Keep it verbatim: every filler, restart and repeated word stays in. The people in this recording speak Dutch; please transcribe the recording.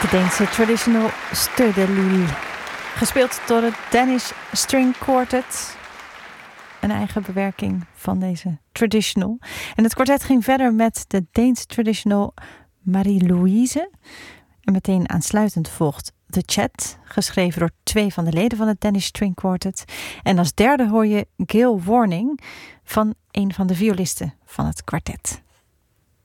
De Deense traditional Stødelil. Gespeeld door het Danish String Quartet. Een eigen bewerking van deze traditional. En het kwartet ging verder met de Deense traditional Marie-Louise. En meteen aansluitend volgt The Chat, geschreven door twee van de leden van het Danish String Quartet. En als derde hoor je Gail Warning van een van de violisten van het kwartet.